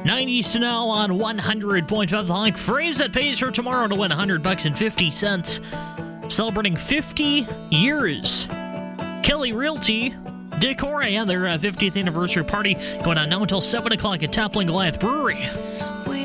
90s to now on 100.5 The Hike. Phrase that pays her tomorrow to win $100.50. Celebrating 50 years. Kelly Realty Decor and their 50th anniversary party going on now until 7 o'clock at Toppling Goliath Brewery.